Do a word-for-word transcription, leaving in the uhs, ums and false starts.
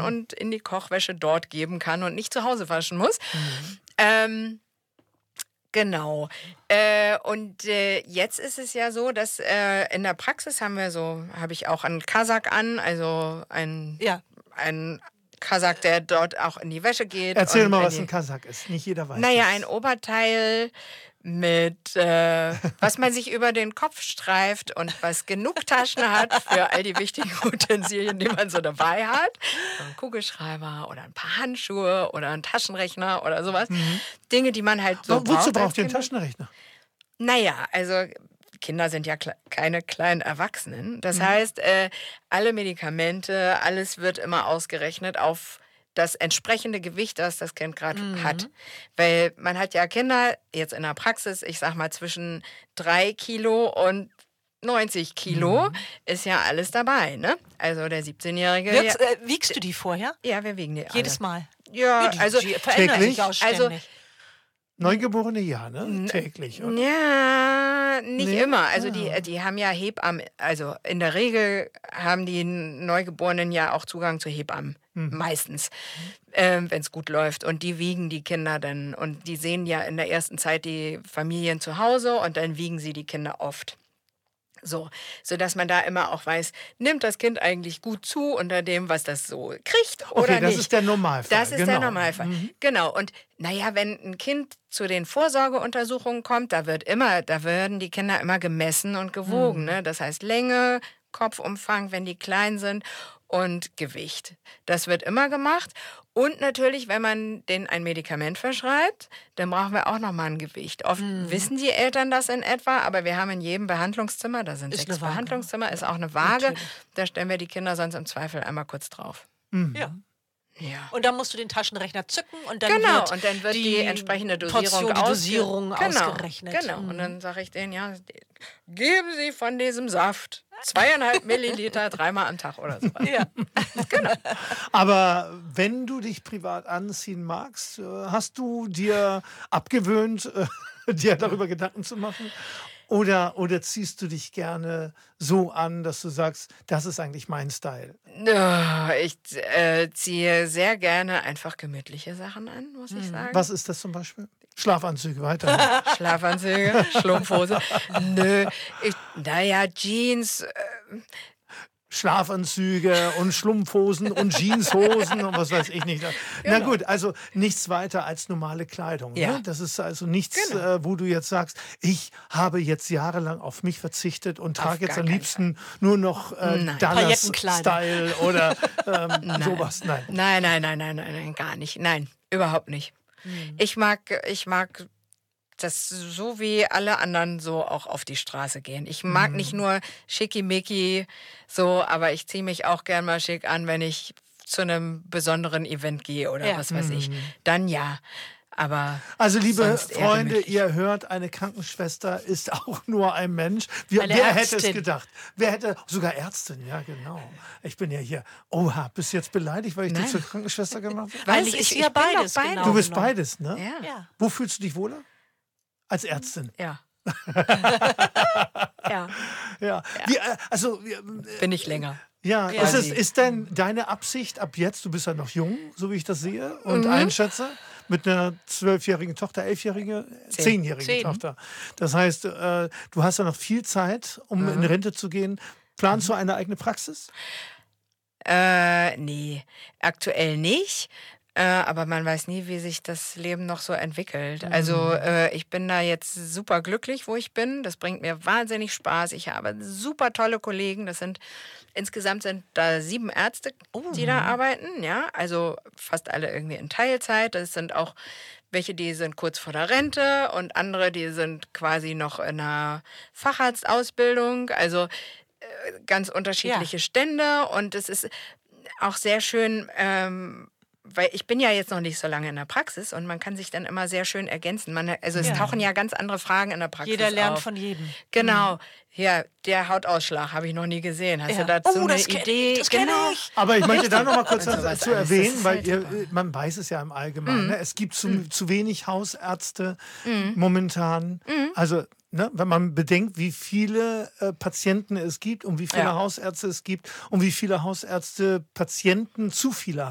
mhm. und in die Kochwäsche dort geben kann und nicht zu Hause waschen muss. Mhm. Ähm, Genau. Äh, und äh, jetzt ist es ja so, dass äh, in der Praxis haben wir so, habe ich auch einen Kasach an, also ein, ja. ein Kasach, der dort auch in die Wäsche geht. Erzähl mal, was ein Kasach ist. Nicht jeder weiß Naja, das. ein Oberteil mit, äh, was man sich über den Kopf streift und was genug Taschen hat für all die wichtigen Utensilien, die man so dabei hat. So ein Kugelschreiber oder ein paar Handschuhe oder ein Taschenrechner oder sowas. Mhm. Dinge, die man halt so Aber wozu braucht. braucht ihr einen Taschenrechner? Naja, also Kinder sind ja kle- keine kleinen Erwachsenen. Das mhm. heißt, äh, alle Medikamente, alles wird immer ausgerechnet auf das entsprechende Gewicht, das das Kind gerade mhm. hat. Weil man hat ja Kinder, jetzt in der Praxis, ich sag mal zwischen drei Kilo und neunzig Kilo, mhm. ist ja alles dabei, ne? Also der siebzehnjährige... Wirkst, äh, wiegst du die vorher? Ja, wir wiegen die alle. Jedes Mal? Ja, ja die, also... Die verändern sich auch ständig. Also, Neugeborene ja, ne? Täglich, oder? Ja, nicht nee? immer. Also ah. die, die haben ja Hebammen, also in der Regel haben die Neugeborenen ja auch Zugang zu Hebammen, hm. meistens, ähm, wenn es gut läuft. Und die wiegen die Kinder dann. Und die sehen ja in der ersten Zeit die Familien zu Hause und dann wiegen sie die Kinder oft. So, sodass man da immer auch weiß, nimmt das Kind eigentlich gut zu unter dem, was das so kriegt oder okay, das nicht. ist der Normalfall. Das ist genau. der Normalfall. Mhm. Genau. Und naja, wenn ein Kind zu den Vorsorgeuntersuchungen kommt, da wird immer, da werden die Kinder immer gemessen und gewogen. Mhm. Ne? Das heißt Länge, Kopfumfang, wenn die klein sind und Gewicht. Das wird immer gemacht. Und natürlich, wenn man denen ein Medikament verschreibt, dann brauchen wir auch nochmal ein Gewicht. Oft mhm. wissen die Eltern das in etwa, aber wir haben in jedem Behandlungszimmer, da sind ist sechs Behandlungszimmer, ist auch eine Waage. Natürlich. Da stellen wir die Kinder sonst im Zweifel einmal kurz drauf. Mhm. Ja. Ja. Und dann musst du den Taschenrechner zücken und dann genau, wird, und dann wird die, die entsprechende Dosierung, Portion, die Dosierung genau, ausgerechnet. Genau, mhm. und dann sage ich denen, ja, geben Sie von diesem Saft zweieinhalb Milliliter dreimal am Tag oder so. Ja. Genau. Aber wenn du dich privat anziehen magst, hast du dir abgewöhnt, dir darüber Gedanken zu machen? Oder, oder ziehst du dich gerne so an, dass du sagst, das ist eigentlich mein Style? Ich äh, ziehe sehr gerne einfach gemütliche Sachen an, muss ich sagen. Was ist das zum Beispiel? Schlafanzüge, weiter. Schlafanzüge, Schlumpfhose. Nö, ich, naja, Jeans... Äh, Schlafanzüge und Schlumpfhosen und Jeanshosen und was weiß ich nicht. Na genau. Gut, also nichts weiter als normale Kleidung. Ja. Ne? Das ist also nichts, genau. äh, wo du jetzt sagst, ich habe jetzt jahrelang auf mich verzichtet und trage jetzt am liebsten Fall. nur noch äh, Dallas-Style oder ähm, nein. sowas. Nein. Nein, nein, nein, nein, nein, nein, gar nicht. Nein, überhaupt nicht. Mhm. Ich mag, ich mag das so wie alle anderen so auch auf die Straße gehen. Ich mag mhm. nicht nur schickimicki so, aber ich ziehe mich auch gern mal schick an, wenn ich zu einem besonderen Event gehe oder ja. was weiß ich. Dann ja. Aber also liebe Freunde, ihr hört, eine Krankenschwester ist auch nur ein Mensch. Wir, wer Ärztin. hätte es gedacht? Wer hätte, sogar Ärztin, ja genau. Ich bin ja hier, oha, bist du jetzt beleidigt, weil ich dich zur Krankenschwester gemacht habe? Weil ich, ich, ich ja beides. beides. Genau du bist genommen. beides, ne? Ja. ja. Wo fühlst du dich wohler? Als Ärztin? Ja. ja. ja. Wie, also, bin ich länger. Ja, ja. Ist, es, ist denn deine Absicht ab jetzt, du bist ja noch jung, so wie ich das sehe und mhm. einschätze, mit einer zwölfjährigen Tochter, elfjährige, Zehn. zehnjährige Zehn. Tochter. Das heißt, äh, du hast ja noch viel Zeit, um mhm. in Rente zu gehen. Planst mhm. du eine eigene Praxis? Äh, nee, aktuell nicht. Äh, aber man weiß nie, wie sich das Leben noch so entwickelt. Mhm. Also äh, ich bin da jetzt super glücklich, wo ich bin. Das bringt mir wahnsinnig Spaß. Ich habe super tolle Kollegen. Das sind insgesamt sind da sieben Ärzte, oh. die da arbeiten. Ja, also fast alle irgendwie in Teilzeit. Das sind auch welche, die sind kurz vor der Rente und andere, die sind quasi noch in einer Facharztausbildung. Also äh, ganz unterschiedliche ja. Stände. Und es ist auch sehr schön. Ähm, Weil ich bin ja jetzt noch nicht so lange in der Praxis und man kann sich dann immer sehr schön ergänzen. Man, also es ja. tauchen ja ganz andere Fragen in der Praxis auf. Jeder lernt auf. von jedem. Genau. Ja, der Hautausschlag habe ich noch nie gesehen. Hast ja. du dazu oh, eine das Idee? Das kenne genau. ich. Aber ich möchte da noch mal kurz dazu zu erwähnen, weil halt ihr, man weiß es ja im Allgemeinen. Mhm. Ne? Es gibt zu, mhm. zu wenig Hausärzte mhm. momentan. Mhm. Also ne, wenn man bedenkt, wie viele äh, Patienten es gibt und wie viele ja. Hausärzte es gibt und wie viele Hausärzte Patienten zu viele